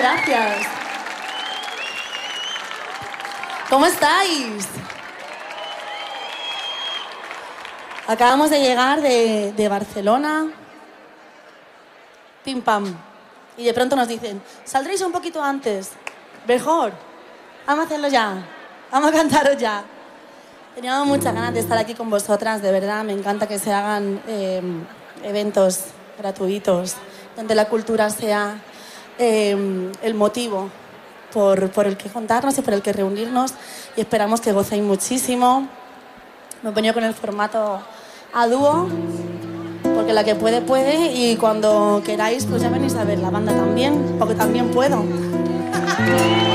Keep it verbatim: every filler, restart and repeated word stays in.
gracias. ¿Cómo estáis? Acabamos de llegar de, de Barcelona. Pim pam. Y de pronto nos dicen, ¿saldréis un poquito antes? Mejor. Vamos a hacerlo ya. Vamos a cantaros ya. Teníamos muchas ganas de estar aquí con vosotras, de verdad. Me encanta que se hagan eh, eventos gratuitos, donde la cultura sea eh, el motivo por, por el que juntarnos y por el que reunirnos. Y esperamos que gocéis muchísimo. Me he venido con el formato a dúo, porque la que puede, puede. Y cuando queráis, pues ya venís a ver la banda también, porque también puedo.